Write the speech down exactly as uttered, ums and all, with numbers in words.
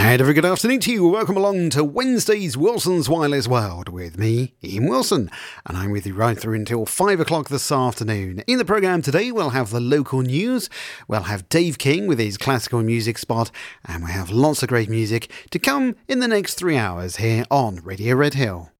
And a very good afternoon to you. Welcome along to Wednesday's Wilson's Wireless World with me, Ian Wilson. And I'm with you right through until five o'clock this afternoon. In the programme today, we'll have the local news, we'll have Dave King with his classical music spot, and we have lots of great music to come in the next three hours here on Radio Red Hill.